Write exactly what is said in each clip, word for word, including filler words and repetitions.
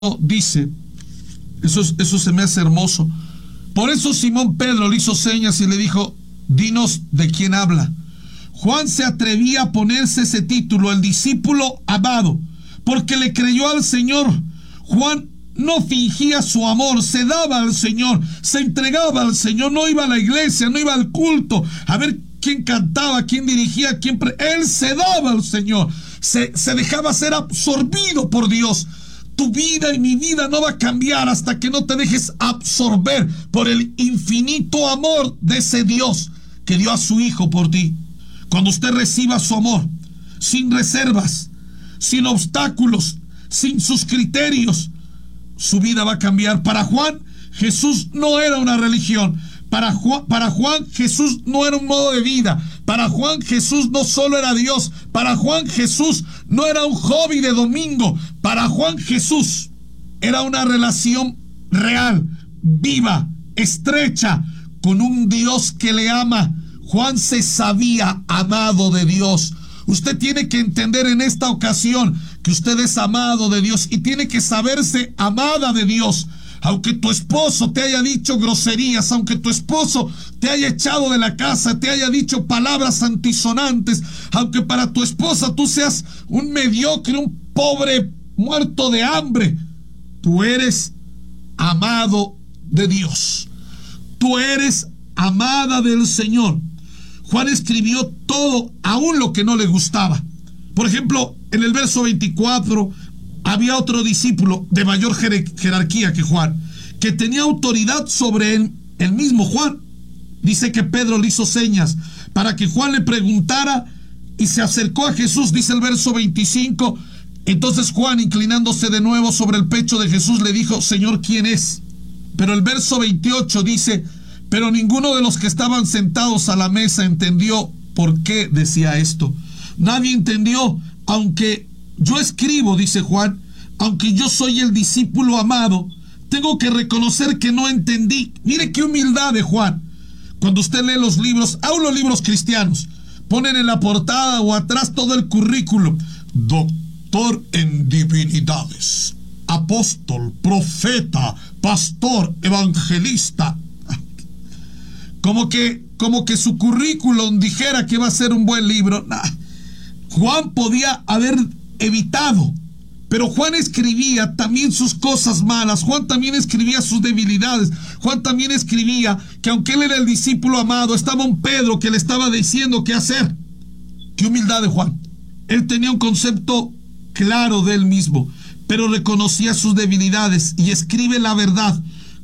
dice, eso, eso se me hace hermoso. Por eso Simón Pedro le hizo señas y le dijo, dinos de quién habla. Juan se atrevía a ponerse ese título, el discípulo amado, porque le creyó al Señor. Juan no fingía su amor, se daba al Señor, se entregaba al Señor, no iba a la iglesia, no iba al culto, a ver quién cantaba, quién dirigía, quién... Pre... Él se daba al Señor, se, se dejaba ser absorbido por Dios. Tu vida y mi vida no va a cambiar hasta que no te dejes absorber por el infinito amor de ese Dios que dio a su Hijo por ti. Cuando usted reciba su amor, sin reservas, sin obstáculos, sin sus criterios, su vida va a cambiar. Para Juan, Jesús no era una religión. Para Juan, para Juan, Jesús no era un modo de vida. Para Juan, Jesús no solo era Dios. Para Juan, Jesús no era un hobby de domingo. Para Juan, Jesús era una relación real, viva, estrecha, con un Dios que le ama. Juan se sabía amado de Dios. Usted tiene que entender en esta ocasión que usted es amado de Dios y tiene que saberse amada de Dios. Aunque tu esposo te haya dicho groserías, aunque tu esposo te haya echado de la casa, te haya dicho palabras antisonantes, aunque para tu esposa tú seas un mediocre, un pobre muerto de hambre, tú eres amado de Dios. Tú eres amada del Señor. Juan escribió todo, aún lo que no le gustaba. Por ejemplo, en el verso veinticuatro, había otro discípulo de mayor jerarquía que Juan, que tenía autoridad sobre él, el mismo Juan. Dice que Pedro le hizo señas para que Juan le preguntara y se acercó a Jesús, dice el verso veinticinco. Entonces Juan, inclinándose de nuevo sobre el pecho de Jesús, le dijo, Señor, ¿quién es? Pero el verso veintiocho dice, pero ninguno de los que estaban sentados a la mesa entendió por qué decía esto. Nadie entendió, aunque yo escribo, dice Juan, aunque yo soy el discípulo amado, tengo que reconocer que no entendí. Mire qué humildad de Juan. Cuando usted lee los libros, aún los libros cristianos, ponen en la portada o atrás todo el currículum. Doctor en divinidades, apóstol, profeta, pastor, evangelista. Como que, como que su currículum dijera que va a ser un buen libro. Nah. Juan podía haber evitado, pero Juan escribía también sus cosas malas. Juan también escribía sus debilidades. Juan también escribía que aunque él era el discípulo amado, estaba un Pedro que le estaba diciendo qué hacer. Qué humildad de Juan. Él tenía un concepto claro de él mismo, pero reconocía sus debilidades y escribe la verdad.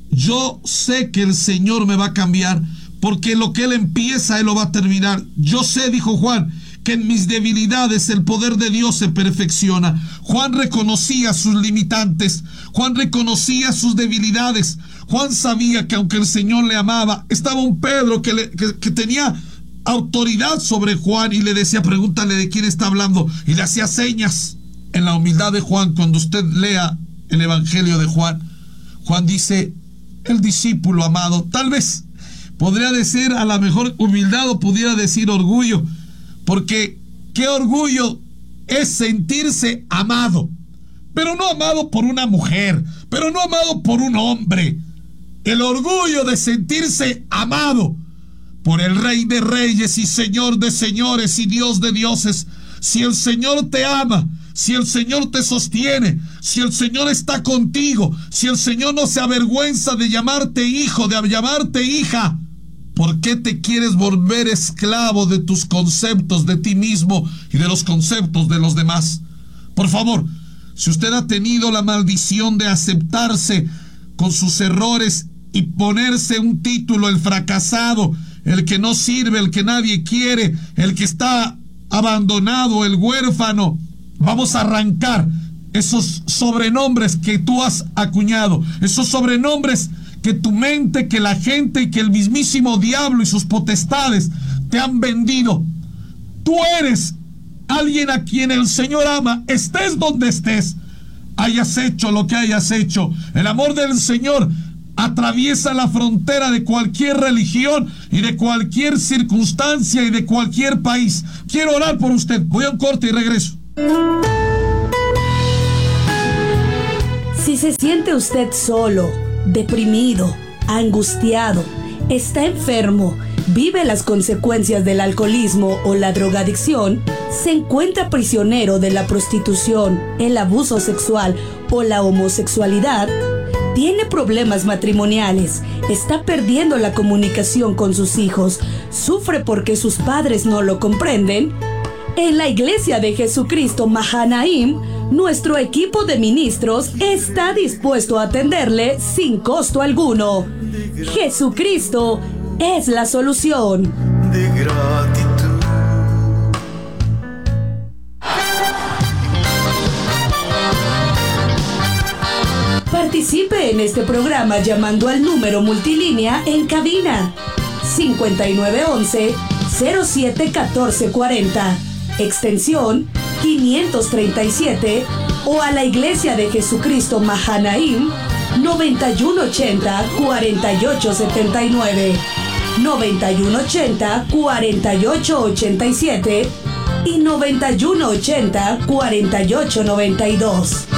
Yo sé que el Señor me va a cambiar, porque lo que Él empieza, Él lo va a terminar. Yo sé, dijo Juan, que en mis debilidades el poder de Dios se perfecciona. Juan reconocía sus limitantes. Juan reconocía sus debilidades. Juan sabía que aunque el Señor le amaba, estaba un Pedro que, le, que, que tenía autoridad sobre Juan y le decía, pregúntale de quién está hablando. Y le hacía señas. En la humildad de Juan, cuando usted lea el Evangelio de Juan, Juan dice, el discípulo amado, tal vez podría decir a la mejor humildad o pudiera decir orgullo, porque qué orgullo es sentirse amado, pero no amado por una mujer, pero no amado por un hombre. El orgullo de sentirse amado por el Rey de Reyes y Señor de Señores y Dios de Dioses. Si el Señor te ama, si el Señor te sostiene, si el Señor está contigo, si el Señor no se avergüenza de llamarte hijo, de llamarte hija, ¿por qué te quieres volver esclavo de tus conceptos, de ti mismo y de los conceptos de los demás? Por favor, si usted ha tenido la maldición de aceptarse con sus errores y ponerse un título, el fracasado, el que no sirve, el que nadie quiere, el que está abandonado, el huérfano, vamos a arrancar esos sobrenombres que tú has acuñado, esos sobrenombres que tu mente, que la gente y que el mismísimo diablo y sus potestades te han vendido. Tú eres alguien a quien el Señor ama, estés donde estés, hayas hecho lo que hayas hecho. El amor del Señor atraviesa la frontera de cualquier religión y de cualquier circunstancia y de cualquier país. Quiero orar por usted. Voy a un corte y regreso. Si Si se siente usted solo, deprimido, angustiado, está enfermo, vive las consecuencias del alcoholismo o la drogadicción, se encuentra prisionero de la prostitución, el abuso sexual o la homosexualidad, tiene problemas matrimoniales, está perdiendo la comunicación con sus hijos, sufre porque sus padres no lo comprenden, en la Iglesia de Jesucristo Mahanaim, nuestro equipo de ministros está dispuesto a atenderle sin costo alguno. Jesucristo es la solución. De gratitud. Participe en este programa llamando al número multilínea en cabina cincuenta y nueve once, cero siete catorce cuarenta, extensión quinientos treinta y siete, o a la Iglesia de Jesucristo Mahanaim noventa y uno ochenta, cuarenta y ocho setenta y nueve, noventa y uno ochenta, cuarenta y ocho ochenta y siete y noventa y uno ochenta, cuarenta y ocho noventa y dos.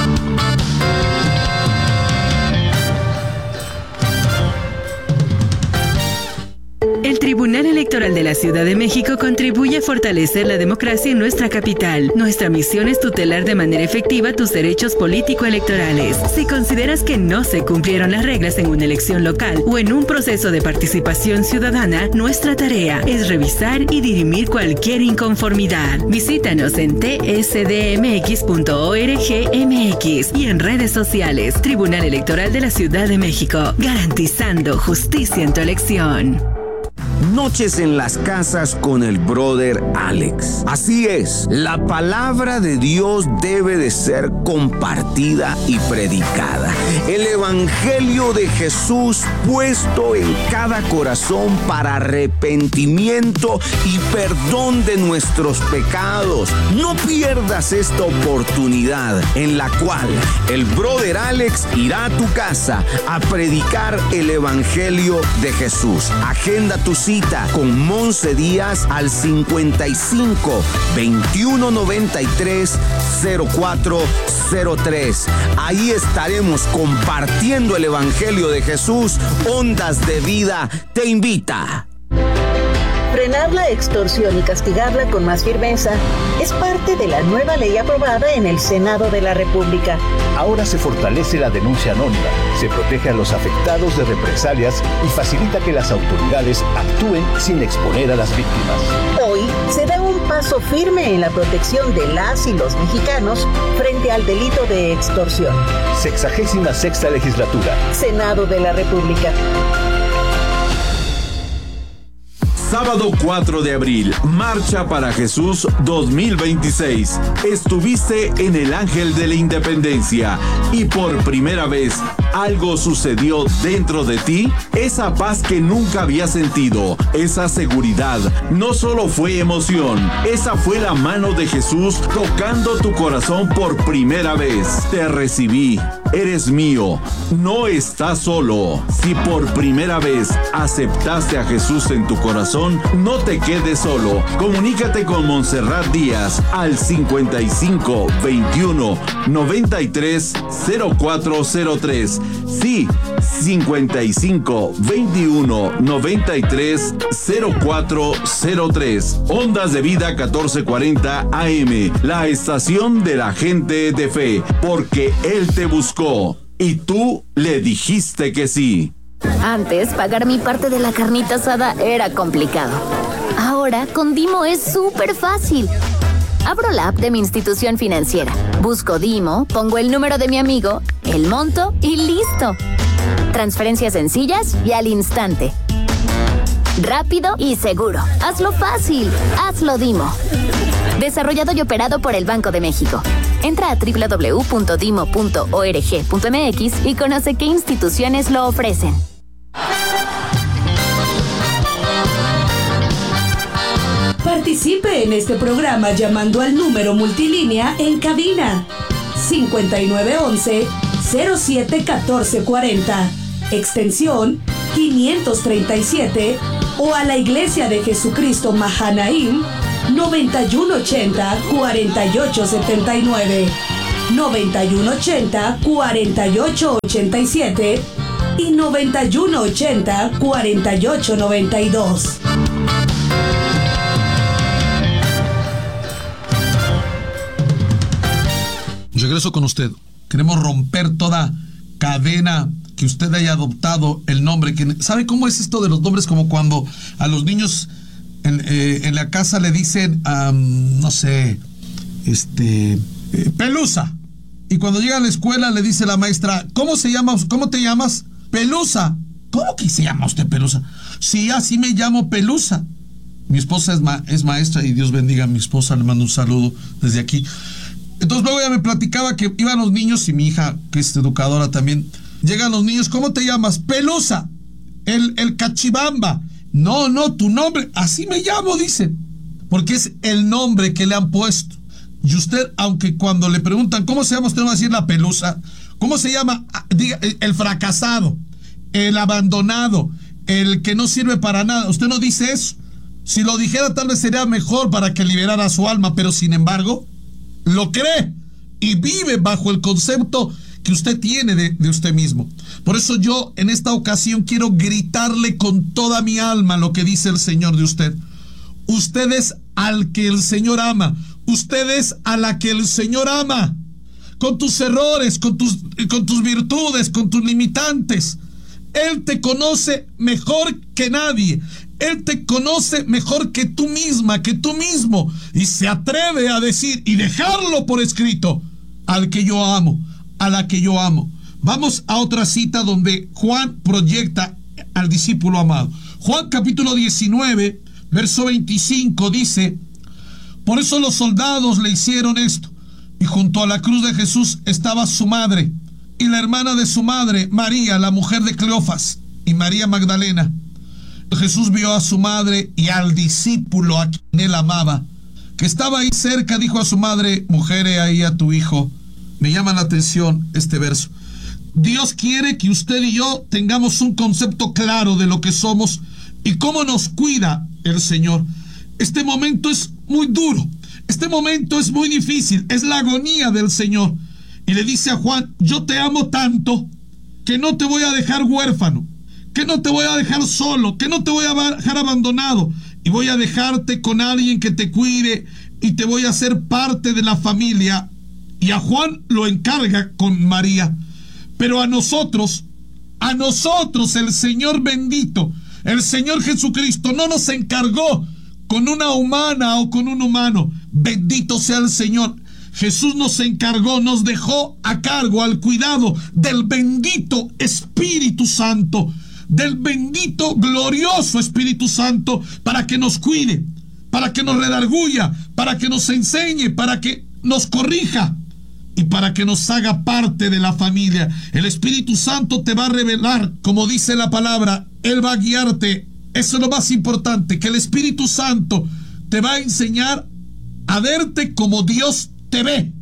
El Tribunal Electoral de la Ciudad de México contribuye a fortalecer la democracia en nuestra capital. Nuestra misión es tutelar de manera efectiva tus derechos político-electorales. Si consideras que no se cumplieron las reglas en una elección local o en un proceso de participación ciudadana, nuestra tarea es revisar y dirimir cualquier inconformidad. Visítanos en t s d m x punto org m x y en redes sociales. Tribunal Electoral de la Ciudad de México, garantizando justicia en tu elección. Noches en las casas con el brother Alex. Así es, la palabra de Dios debe de ser compartida y predicada. El evangelio de Jesús puesto en cada corazón para arrepentimiento y perdón de nuestros pecados. No pierdas esta oportunidad en la cual el brother Alex irá a tu casa a predicar el evangelio de Jesús. Agenda tu cita con Monse Díaz al cincuenta y cinco, veintiuno noventa y tres, cero cuatro cero tres. Ahí estaremos compartiendo el evangelio de Jesús. Ondas de Vida te invita. Frenar la extorsión y castigarla con más firmeza es parte de la nueva ley aprobada en el Senado de la República. Ahora se fortalece la denuncia anónima, se protege a los afectados de represalias y facilita que las autoridades actúen sin exponer a las víctimas. Hoy se da un paso firme en la protección de las y los mexicanos frente al delito de extorsión. Sexagésima sexta legislatura. Senado de la República. Sábado cuatro de abril, Marcha para Jesús dos mil veintiséis. Estuviste en el Ángel de la Independencia y por primera vez algo sucedió dentro de ti. Esa paz que nunca habías sentido, esa seguridad, no solo fue emoción, esa fue la mano de Jesús tocando tu corazón por primera vez. Te recibí, eres mío, no estás solo. Si por primera vez aceptaste a Jesús en tu corazón, no te quedes solo. Comunícate con Montserrat Díaz al cincuenta y cinco, veintiuno, noventa y tres, cero cuatro cero tres. Sí, cincuenta y cinco, veintiuno, noventa y tres, cero cuatro cero tres. Ondas de Vida catorce cuarenta A M, la estación de la gente de fe, porque Él te buscó y tú le dijiste que sí. Antes, pagar mi parte de la carnita asada era complicado. Ahora, con Dimo es súper fácil. Abro la app de mi institución financiera, busco Dimo, pongo el número de mi amigo, el monto y listo. Transferencias sencillas y al instante. Rápido y seguro. Hazlo fácil. Hazlo Dimo. Desarrollado y operado por el Banco de México. Entra a doble u doble u doble u punto dimo punto org punto m x y conoce qué instituciones lo ofrecen. Participe en este programa llamando al número multilínea en cabina cincuenta y nueve once, cero siete catorce cuarenta, extensión quinientos treinta y siete, o a la Iglesia de Jesucristo Mahanaim noventa y uno ochenta, cuarenta y ocho setenta y nueve, noventa y uno ochenta, cuarenta y ocho ochenta y siete y noventa y uno ochenta, cuarenta y ocho noventa y dos. Regreso con usted. Queremos romper toda cadena que usted haya adoptado el nombre. Que, ¿sabe cómo es esto de los nombres? Como cuando a los niños en, eh, en la casa le dicen, um, no sé, este, eh, Pelusa. Y cuando llega a la escuela le dice la maestra, ¿cómo se llama? ¿Cómo te llamas? Pelusa. ¿Cómo que se llama usted Pelusa? Sí, así me llamo Pelusa. Mi esposa es, ma es maestra y Dios bendiga a mi esposa, le mando un saludo desde aquí. Entonces luego ella me platicaba que iban los niños y mi hija, que es educadora también, llegan los niños, ¿cómo te llamas? Pelusa, el, el cachibamba. No, no, tu nombre, así me llamo, dice, porque es el nombre que le han puesto. Y usted, aunque cuando le preguntan, ¿cómo se llama? Usted no va a decir la Pelusa. ¿Cómo se llama? Diga, el fracasado, el abandonado, el que no sirve para nada. Usted no dice eso. Si lo dijera tal vez sería mejor para que liberara su alma, pero sin embargo lo cree y vive bajo el concepto que usted tiene de, de usted mismo. Por eso yo en esta ocasión quiero gritarle con toda mi alma lo que dice el Señor de usted. Usted es al que el Señor ama. Usted es a la que el Señor ama. Con tus errores, con tus, con tus virtudes, con tus limitantes. Él te conoce mejor que nadie. Él te conoce mejor que tú misma, que tú mismo. Y se atreve a decir y dejarlo por escrito: al que yo amo, a la que yo amo. Vamos a otra cita donde Juan proyecta al discípulo amado. Juan capítulo diecinueve, verso veinticinco dice: por eso los soldados le hicieron esto. Y junto a la cruz de Jesús estaba su madre y la hermana de su madre, María, la mujer de Cleofas, y María Magdalena. Jesús vio a su madre y al discípulo a quien él amaba, que estaba ahí cerca, dijo a su madre: mujer, he ahí a tu hijo. Me llama la atención este verso. Dios quiere que usted y yo tengamos un concepto claro de lo que somos y cómo nos cuida el Señor. Este momento es muy duro, este momento es muy difícil, es la agonía del Señor. Y le dice a Juan: yo te amo tanto que no te voy a dejar huérfano, que no te voy a dejar solo, que no te voy a dejar abandonado, y voy a dejarte con alguien que te cuide y te voy a hacer parte de la familia. Y a Juan lo encarga con María. Pero a nosotros, a nosotros el Señor bendito, el Señor Jesucristo no nos encargó con una humana o con un humano. Bendito sea el Señor. Jesús nos encargó, nos dejó a cargo, al cuidado del bendito Espíritu Santo, del bendito, glorioso Espíritu Santo, para que nos cuide, para que nos redarguya, para que nos enseñe, para que nos corrija y para que nos haga parte de la familia. El Espíritu Santo te va a revelar, como dice la palabra, Él va a guiarte. Eso es lo más importante, que el Espíritu Santo te va a enseñar a verte como Dios te ve.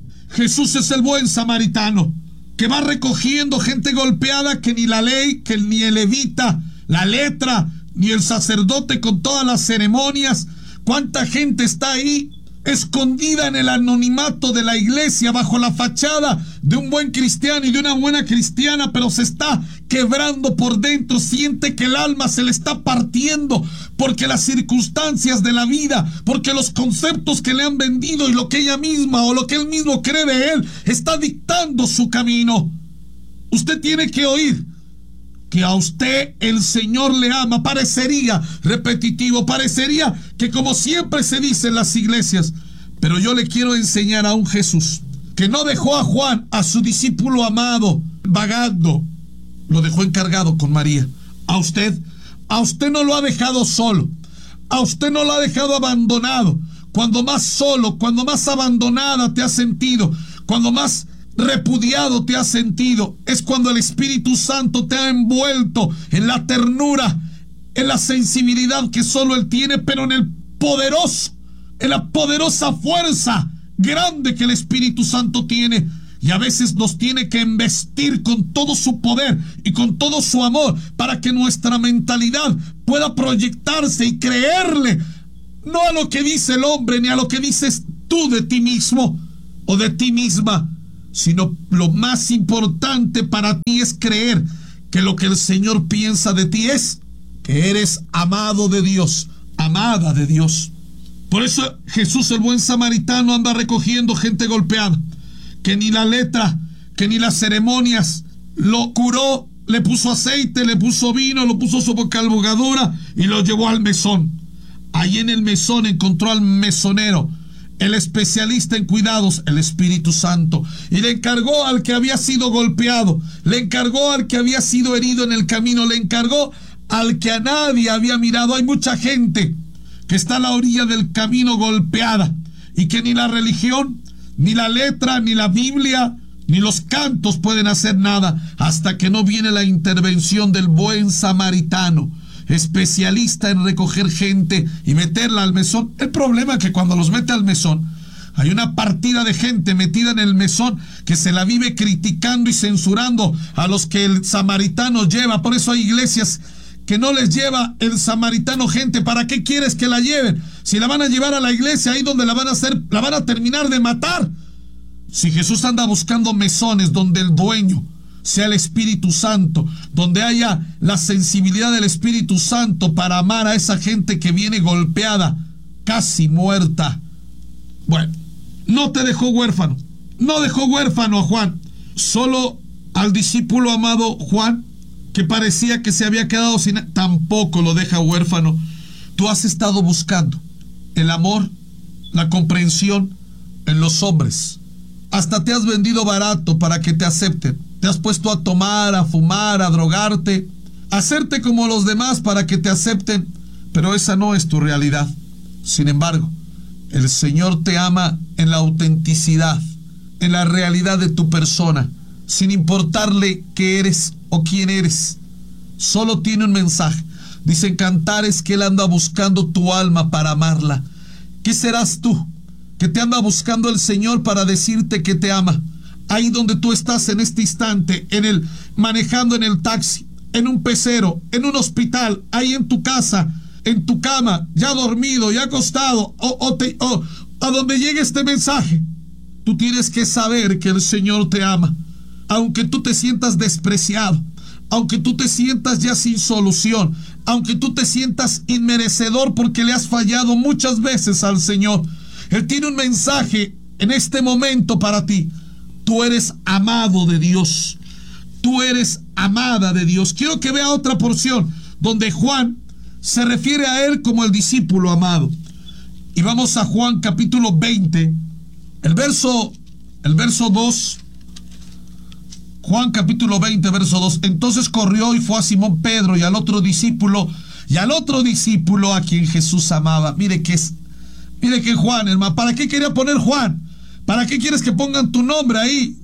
Jesús es el buen samaritano, que va recogiendo gente golpeada que ni la ley, que ni el levita, la letra, ni el sacerdote con todas las ceremonias. ¿Cuánta gente está ahí escondida en el anonimato de la iglesia, bajo la fachada de un buen cristiano y de una buena cristiana, pero se está quebrando por dentro, siente que el alma se le está partiendo, porque las circunstancias de la vida, porque los conceptos que le han vendido y lo que ella misma o lo que él mismo cree de él está dictando su camino? Usted tiene que oír que a usted el Señor le ama. Parecería repetitivo, parecería que como siempre se dice en las iglesias, pero yo le quiero enseñar a un Jesús que no dejó a Juan, a su discípulo amado, vagando, lo dejó encargado con María. A usted, a usted no lo ha dejado solo, a usted no lo ha dejado abandonado. Cuando más solo, cuando más abandonada te has sentido, cuando más repudiado te has sentido, es cuando el Espíritu Santo te ha envuelto en la ternura, en la sensibilidad que solo Él tiene, pero en el poderoso, en la poderosa fuerza grande que el Espíritu Santo tiene. Y a veces nos tiene que embestir con todo su poder y con todo su amor, para que nuestra mentalidad pueda proyectarse y creerle, no a lo que dice el hombre, ni a lo que dices tú de ti mismo o de ti misma, sino lo más importante para ti es creer que lo que el Señor piensa de ti es que eres amado de Dios, amada de Dios. Por eso Jesús, el buen samaritano, anda recogiendo gente golpeada, que ni la letra, que ni las ceremonias lo curó, le puso aceite, le puso vino, lo puso su cabalgadura y lo llevó al mesón. Ahí en el mesón encontró al mesonero, el especialista en cuidados, el Espíritu Santo, y le encargó al que había sido golpeado, le encargó al que había sido herido en el camino, le encargó al que a nadie había mirado. Hay mucha gente que está a la orilla del camino golpeada y que ni la religión, ni la letra, ni la Biblia, ni los cantos pueden hacer nada hasta que no viene la intervención del buen samaritano, especialista en recoger gente y meterla al mesón. El problema es que cuando los mete al mesón, hay una partida de gente metida en el mesón que se la vive criticando y censurando a los que el samaritano lleva. Por eso hay iglesias que no les lleva el samaritano gente. ¿Para qué quieres que la lleven? Si la van a llevar a la iglesia, ahí donde la van a hacer, la van a terminar de matar. Si Jesús anda buscando mesones donde el dueño sea el Espíritu Santo, donde haya la sensibilidad del Espíritu Santo para amar a esa gente que viene golpeada, casi muerta. Bueno, no te dejó huérfano, no dejó huérfano a Juan, solo al discípulo amado Juan, que parecía que se había quedado sin, tampoco lo deja huérfano. Tú has estado buscando el amor, la comprensión en los hombres. Hasta te has vendido barato para que te acepten. Te has puesto a tomar, a fumar, a drogarte, a hacerte como los demás para que te acepten, pero esa no es tu realidad. Sin embargo, el Señor te ama en la autenticidad, en la realidad de tu persona, sin importarle qué eres o quién eres. Solo tiene un mensaje. Dice en Cantares que Él anda buscando tu alma para amarla. ¿Qué serás tú? Que te anda buscando el Señor para decirte que te ama. Ahí donde tú estás en este instante, en el manejando en el taxi, en un pecero, en un hospital, ahí en tu casa, en tu cama, ya dormido, ya acostado, o, o, te, o a donde llegue este mensaje, tú tienes que saber que el Señor te ama. Aunque tú te sientas despreciado, aunque tú te sientas ya sin solución, aunque tú te sientas inmerecedor porque le has fallado muchas veces al Señor, Él tiene un mensaje en este momento para ti. Tú eres amado de Dios. Tú eres amada de Dios. Quiero que vea otra porción donde Juan se refiere a él como el discípulo amado. Y vamos a Juan capítulo veinte, el verso, el verso dos. Juan capítulo veinte, verso dos. Entonces corrió y fue a Simón Pedro y al otro discípulo, y al otro discípulo a quien Jesús amaba. Mire que es, mire que Juan, hermano, ¿para qué quería poner Juan? ¿Para qué quieres que pongan tu nombre ahí?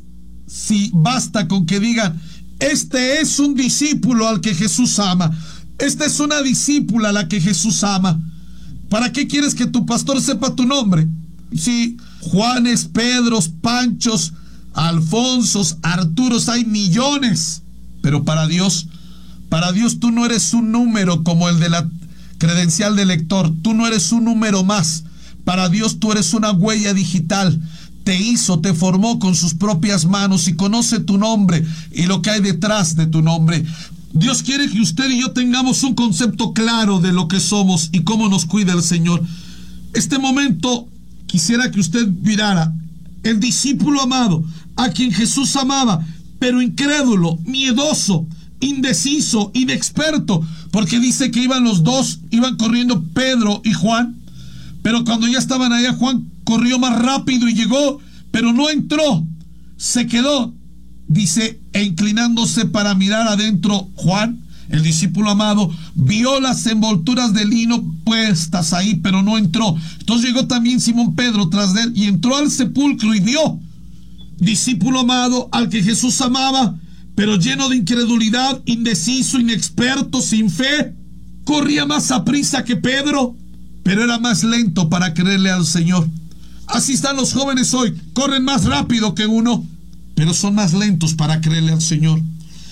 Si basta con que digan, este es un discípulo al que Jesús ama. Esta es una discípula a la que Jesús ama. ¿Para qué quieres que tu pastor sepa tu nombre? Si Juanes, Pedros, Panchos, Alfonsos, Arturos, hay millones. Pero para Dios, para Dios tú no eres un número como el de la credencial de lector. Tú no eres un número más. Para Dios tú eres una huella digital. Te hizo, te formó con sus propias manos y conoce tu nombre y lo que hay detrás de tu nombre. Dios quiere que usted y yo tengamos un concepto claro de lo que somos y cómo nos cuida el Señor. Este momento quisiera que usted mirara el discípulo amado, a quien Jesús amaba, pero incrédulo, miedoso, indeciso, inexperto, porque dice que iban los dos, iban corriendo Pedro y Juan, pero cuando ya estaban allá, Juan corrió más rápido y llegó, pero no entró, se quedó, dice, e inclinándose para mirar adentro, Juan, el discípulo amado, vio las envolturas de lino puestas ahí, pero no entró. Entonces llegó también Simón Pedro tras de él y entró al sepulcro y vio, discípulo amado, al que Jesús amaba, pero lleno de incredulidad, indeciso, inexperto, sin fe, corría más aprisa que Pedro, pero era más lento para creerle al Señor. Así están los jóvenes hoy, corren más rápido que uno, pero son más lentos para creerle al Señor.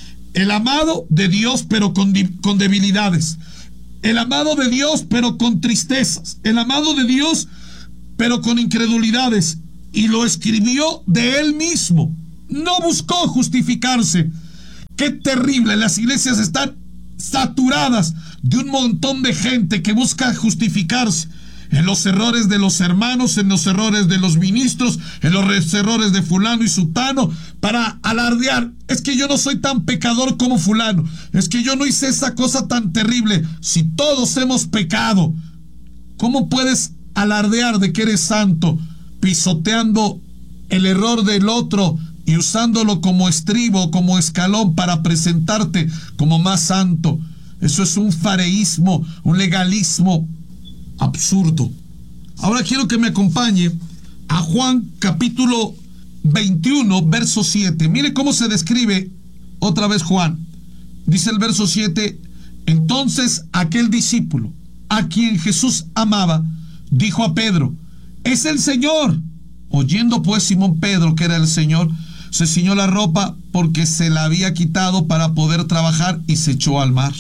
El amado de Dios, pero con, con debilidades. El amado de Dios, pero con tristezas. El amado de Dios, pero con incredulidades. Y lo escribió de él mismo. no buscó justificarse. ¡Qué terrible! Las iglesias están saturadas de un montón de gente que busca justificarse en los errores de los hermanos, en los errores de los ministros, en los errores de fulano y sutano, para alardear. Es que yo no soy tan pecador como fulano, es que yo no hice esa cosa tan terrible. Si todos hemos pecado, ¿cómo puedes alardear de que eres santo, pisoteando el error del otro y usándolo como estribo, como escalón para presentarte como más santo? Eso es un fareísmo, un legalismo absurdo. Ahora quiero que me acompañe a Juan capítulo veintiuno, verso siete. Mire cómo se describe otra vez Juan. Dice el verso siete: entonces aquel discípulo a quien Jesús amaba dijo a Pedro: es el Señor. Oyendo pues Simón Pedro que era el Señor, se ciñó la ropa porque se la había quitado para poder trabajar y se echó al mar.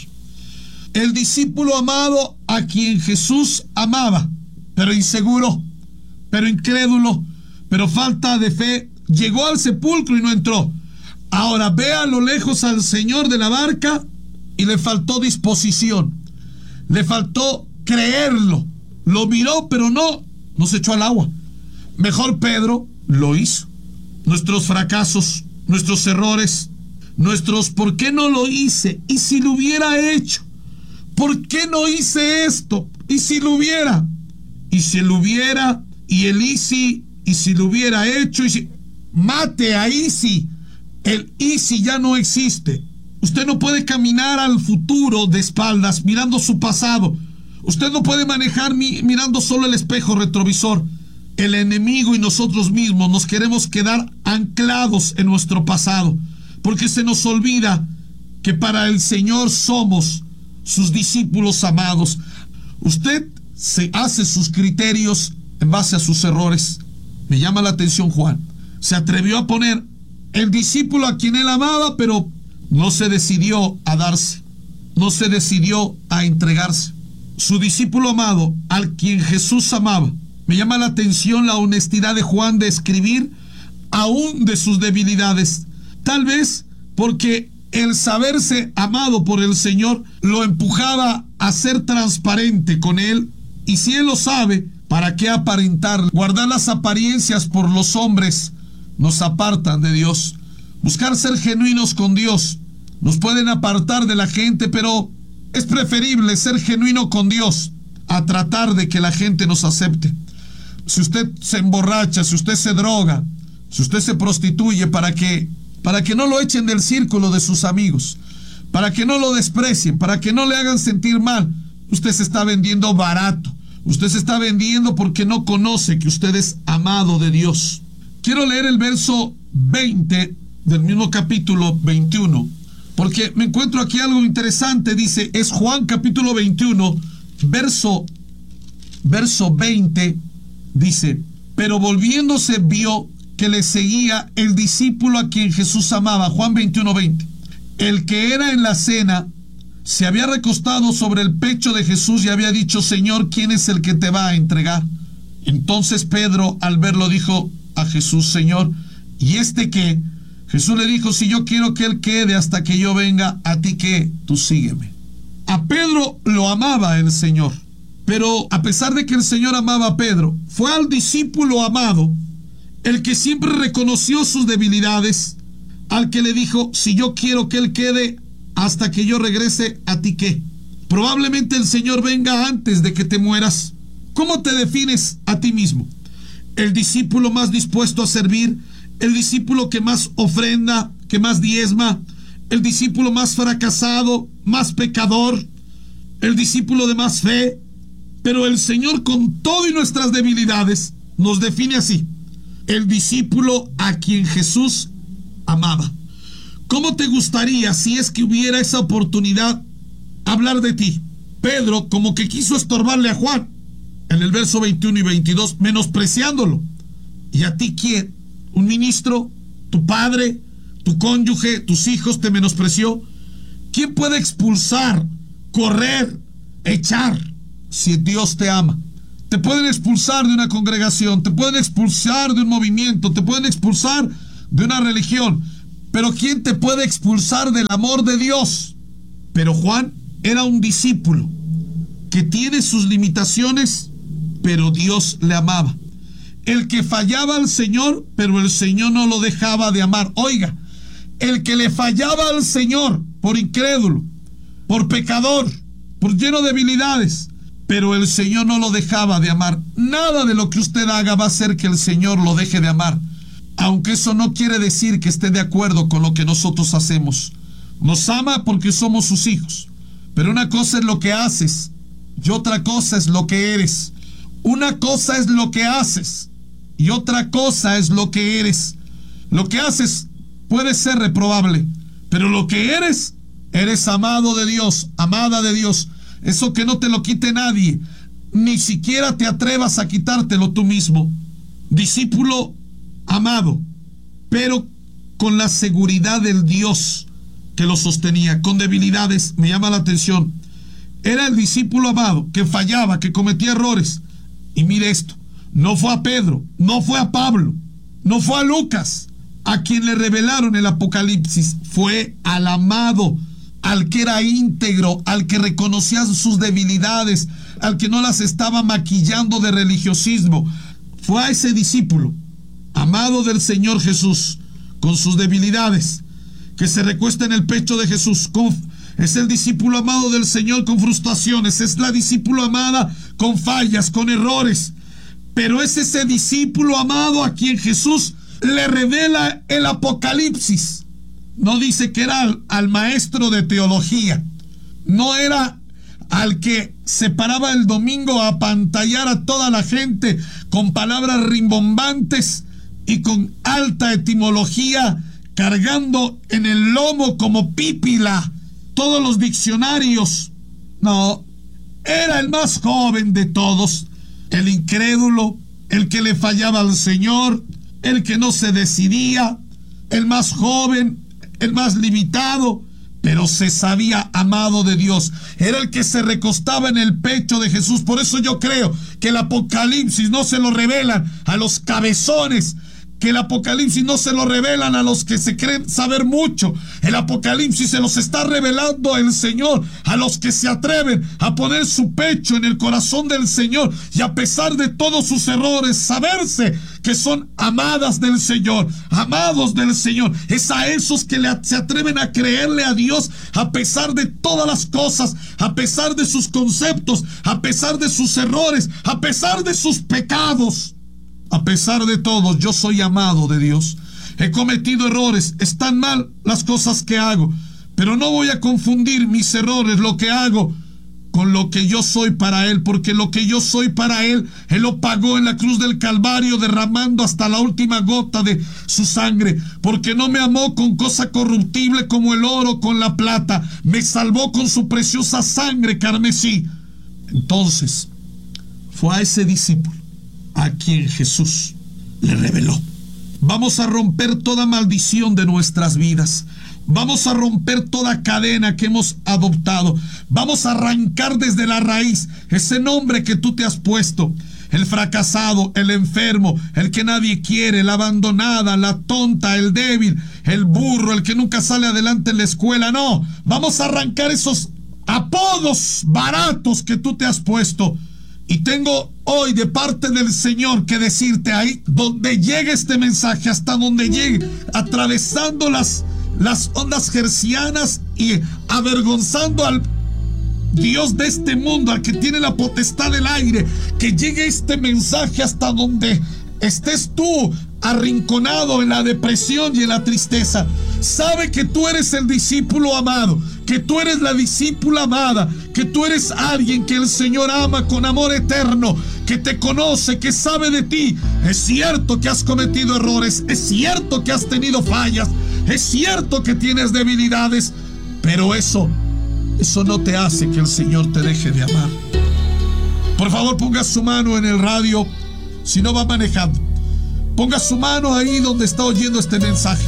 El discípulo amado a quien Jesús amaba, pero inseguro, pero incrédulo, pero falta de fe, llegó al sepulcro y no entró. Ahora ve a lo lejos al Señor de la barca y le faltó disposición, le faltó creerlo. Lo miró, pero no, no se echó al agua. Mejor Pedro lo hizo. Nuestros fracasos, nuestros errores, nuestros ¿por qué no lo hice? ¿Y si lo hubiera hecho? ¿Por qué no hice esto? ¿Y si lo hubiera? ¿Y si lo hubiera? ¿Y el y si? ¿Y si lo hubiera hecho? ¿Y si? Mate a Easy. El Easy ya no existe. Usted no puede caminar al futuro de espaldas mirando su pasado. Usted no puede manejar mi, mirando solo el espejo retrovisor. El enemigo y nosotros mismos nos queremos quedar anclados en nuestro pasado, porque se nos olvida que para el Señor somos sus discípulos amados. Usted se hace sus criterios en base a sus errores. Me llama la atención Juan. Se atrevió a poner el discípulo a quien él amaba, pero no se decidió a darse, no se decidió a entregarse. Su discípulo amado, al quien Jesús amaba. Me llama la atención la honestidad de Juan de escribir aún de sus debilidades. Tal vez porque el saberse amado por el Señor lo empujaba a ser transparente con Él. Y si Él lo sabe, ¿para qué aparentar? Guardar las apariencias por los hombres nos apartan de Dios. Buscar ser genuinos con Dios nos pueden apartar de la gente, pero es preferible ser genuino con Dios a tratar de que la gente nos acepte. Si usted se emborracha, si usted se droga, si usted se prostituye para que, para que no lo echen del círculo de sus amigos, para que no lo desprecien, para que no le hagan sentir mal, usted se está vendiendo barato. Usted se está vendiendo porque no conoce que usted es amado de Dios. Quiero leer el verso veinte del mismo capítulo veintiuno, porque me encuentro aquí algo interesante. Dice, es Juan capítulo veintiuno, verso, verso veinte, dice: pero volviéndose vio que le seguía el discípulo a quien Jesús amaba. Juan veintiuno, veinte. El que era en la cena se había recostado sobre el pecho de Jesús y había dicho: Señor, ¿quién es el que te va a entregar? Entonces Pedro, al verlo, dijo a Jesús: Señor, ¿y este qué? Jesús le dijo: si yo quiero que él quede hasta que yo venga, ¿a ti qué? Tú sígueme. A Pedro lo amaba el Señor, pero a pesar de que el Señor amaba a Pedro, fue al discípulo amado, el que siempre reconoció sus debilidades, al que le dijo: si yo quiero que él quede hasta que yo regrese, ¿a ti qué? Probablemente el Señor venga antes de que te mueras. ¿Cómo te defines a ti mismo? El discípulo más dispuesto a servir, el discípulo que más ofrenda, que más diezma, el discípulo más fracasado, más pecador, el discípulo de más fe. Pero el Señor, con todo y nuestras debilidades, nos define así: el discípulo a quien Jesús amaba. ¿Cómo te gustaría, si es que hubiera esa oportunidad, hablar de ti? Pedro como que quiso estorbarle a Juan en el verso veintiuno y veintidós, menospreciándolo. ¿Y a ti quién? ¿Un ministro? ¿Tu padre? ¿Tu cónyuge? ¿Tus hijos te menospreció? ¿Quién puede expulsar, correr, echar si Dios te ama? Te pueden expulsar de una congregación, te pueden expulsar de un movimiento, te pueden expulsar de una religión. Pero ¿quién te puede expulsar del amor de Dios? Pero Juan era un discípulo que tiene sus limitaciones, pero Dios le amaba. El que fallaba al Señor, pero el Señor no lo dejaba de amar. Oiga, el que le fallaba al Señor por incrédulo, por pecador, por lleno de debilidades, pero el Señor no lo dejaba de amar. Nada de lo que usted haga va a hacer que el Señor lo deje de amar, aunque eso no quiere decir que esté de acuerdo con lo que nosotros hacemos. Nos ama porque somos sus hijos, pero una cosa es lo que haces y otra cosa es lo que eres. Una cosa es lo que haces y otra cosa es lo que eres. Lo que haces puede ser reprobable, pero lo que eres, eres amado de Dios, amada de Dios. Eso que no te lo quite nadie, ni siquiera te atrevas a quitártelo tú mismo. Discípulo amado, pero con la seguridad del Dios que lo sostenía, con debilidades. Me llama la atención. Era el discípulo amado que fallaba, que cometía errores. Y mire esto, no fue a Pedro, no fue a Pablo, no fue a Lucas a quien le revelaron el Apocalipsis, fue al amado, al que era íntegro, al que reconocía sus debilidades, al que no las estaba maquillando de religiosismo. Fue a ese discípulo amado del Señor Jesús, con sus debilidades, que se recuesta en el pecho de Jesús. Es el discípulo amado del Señor con frustraciones, es la discípulo amada con fallas, con errores, pero es ese discípulo amado a quien Jesús le revela el Apocalipsis. No dice que era al, al maestro de teología, no era al que se paraba el domingo a apantallar a toda la gente con palabras rimbombantes y con alta etimología, cargando en el lomo como pípila todos los diccionarios. No, era el más joven de todos, el incrédulo, el que le fallaba al Señor, el que no se decidía, el más joven, el más limitado, pero se sabía amado de Dios. Era el que se recostaba en el pecho de Jesús. Por eso yo creo que el Apocalipsis no se lo revelan a los cabezones, que el Apocalipsis no se lo revelan a los que se creen saber mucho. El Apocalipsis se los está revelando el Señor a los que se atreven a poner su pecho en el corazón del Señor y, a pesar de todos sus errores, saberse que son amadas del Señor, amados del Señor. Es a esos que le, se atreven a creerle a Dios a pesar de todas las cosas, a pesar de sus conceptos, a pesar de sus errores, a pesar de sus pecados. A pesar de todo, yo soy amado de Dios. He cometido errores, están mal las cosas que hago, pero no voy a confundir mis errores, lo que hago, con lo que yo soy para Él, porque lo que yo soy para Él, Él lo pagó en la cruz del Calvario, derramando hasta la última gota de su sangre, porque no me amó con cosa corruptible como el oro, con la plata, me salvó con su preciosa sangre carmesí. Entonces, fue a ese discípulo a quien Jesús le reveló: vamos a romper toda maldición de nuestras vidas, vamos a romper toda cadena que hemos adoptado, vamos a arrancar desde la raíz ese nombre que tú te has puesto, el fracasado, el enfermo, el que nadie quiere, la abandonada, la tonta, el débil, el burro, el que nunca sale adelante en la escuela. No, vamos a arrancar esos apodos baratos que tú te has puesto. Y tengo hoy de parte del Señor que decirte, ahí donde llegue este mensaje, hasta donde llegue, atravesando las, las ondas hercianas y avergonzando al Dios de este mundo, al que tiene la potestad del aire, que llegue este mensaje hasta donde estés tú arrinconado en la depresión y en la tristeza. Sabe que tú eres el discípulo amado, que tú eres la discípula amada, que tú eres alguien que el Señor ama con amor eterno, que te conoce, que sabe de ti. Es cierto que has cometido errores, es cierto que has tenido fallas, es cierto que tienes debilidades, pero eso, eso no te hace que el Señor te deje de amar. Por favor, ponga su mano en el radio, si no va manejando. Ponga su mano ahí donde está oyendo este mensaje.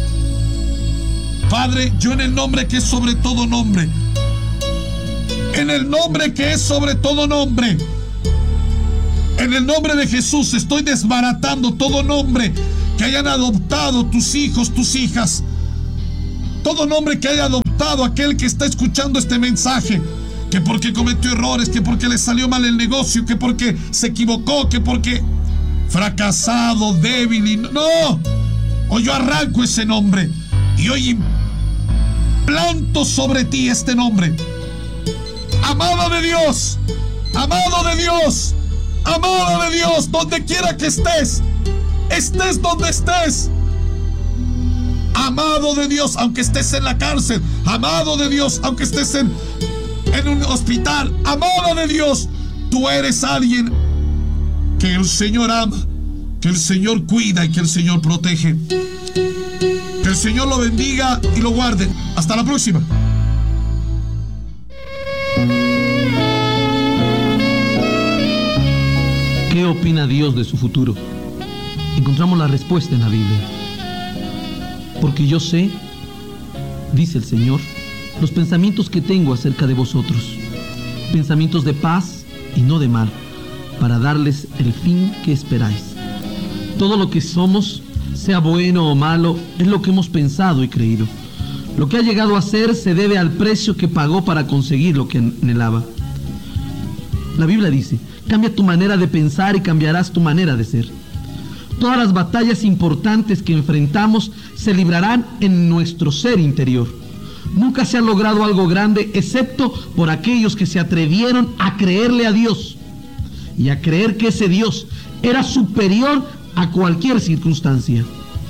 Padre, yo en el nombre que es sobre todo nombre, en el nombre que es sobre todo nombre, en el nombre de Jesús estoy desbaratando todo nombre que hayan adoptado tus hijos, tus hijas, todo nombre que haya adoptado aquel que está escuchando este mensaje, que porque cometió errores, que porque le salió mal el negocio, que porque se equivocó, que porque fracasado, débil y no, hoy yo arranco ese nombre y hoy implanto sobre ti este nombre. Amado de Dios, amado de Dios, amado de Dios, donde quiera que estés, estés donde estés, amado de Dios, aunque estés en la cárcel, amado de Dios, aunque estés en, en un hospital, amado de Dios, tú eres alguien que el Señor ama, que el Señor cuida y que el Señor protege. Que el Señor lo bendiga y lo guarde. Hasta la próxima. ¿Qué opina Dios de su futuro? Encontramos la respuesta en la Biblia. Porque yo sé, dice el Señor, los pensamientos que tengo acerca de vosotros, pensamientos de paz y no de mal, para darles el fin que esperáis. Todo lo que somos, sea bueno o malo, es lo que hemos pensado y creído. Lo que ha llegado a ser se debe al precio que pagó para conseguir lo que anhelaba. La Biblia dice, cambia tu manera de pensar y cambiarás tu manera de ser. Todas las batallas importantes que enfrentamos se librarán en nuestro ser interior. Nunca se ha logrado algo grande excepto por aquellos que se atrevieron a creerle a Dios y a creer que ese Dios era superior a cualquier circunstancia.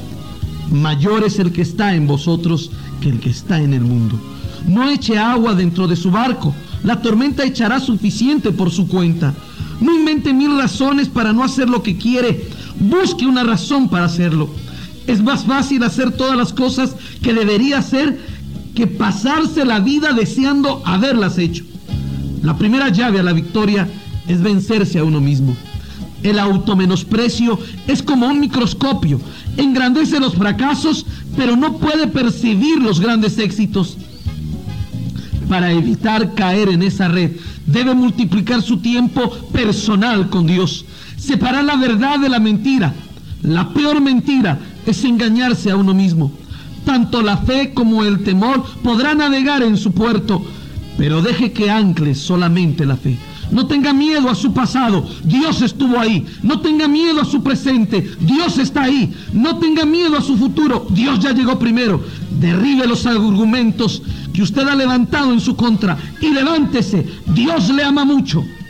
Mayor es el que está en vosotros que el que está en el mundo. No eche agua dentro de su barco, la tormenta echará suficiente por su cuenta. No invente mil razones para no hacer lo que quiere, busque una razón para hacerlo. Es más fácil hacer todas las cosas que debería hacer que pasarse la vida deseando haberlas hecho. La primera llave a la victoria es vencerse a uno mismo. El automenosprecio es como un microscopio, engrandece los fracasos, pero no puede percibir los grandes éxitos. Para evitar caer en esa red, debe multiplicar su tiempo personal con Dios, separar la verdad de la mentira. La peor mentira es engañarse a uno mismo. Tanto la fe como el temor podrán navegar en su puerto, pero deje que ancle solamente la fe. No tenga miedo a su pasado, Dios estuvo ahí. No tenga miedo a su presente, Dios está ahí. No tenga miedo a su futuro, Dios ya llegó primero. Derribe los argumentos que usted ha levantado en su contra y levántese, Dios le ama mucho.